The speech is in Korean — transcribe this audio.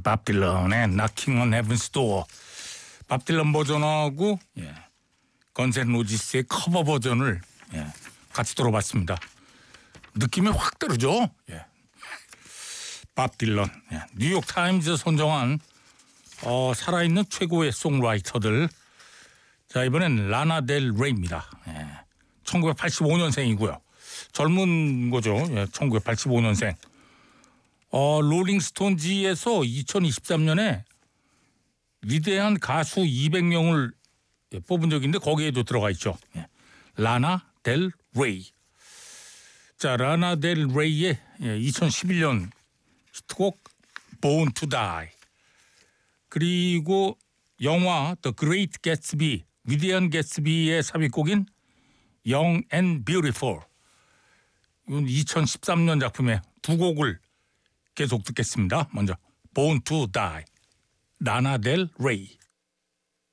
밥 딜런의 Knocking on Heaven's Door. 밥 딜런 버전하고 건즈 앤 로지스의 커버 버전을 같이 들어봤습니다. 느낌이 확 다르죠? 밥 딜런. 뉴욕 타임즈 선정한 살아있는 최고의 송라이터들. 자, 이번엔 라나 델 레이입니다. 1985년생이고요. 젊은 거죠. 1985년생. 롤링스톤지에서 2023년에 위대한 가수 200명을 뽑은 적이 있는데 거기에도 들어가 있죠. 라나 델 레이. 자, 라나 델 레이의 2011년 히트곡 Born to Die. 그리고 영화 The Great Gatsby, 위대한 개츠비의 삽입곡인 Young and Beautiful. 이건 2013년 작품의 두 곡을 계속 듣겠습니다. 먼저 Born to Die, 라나 델 레이.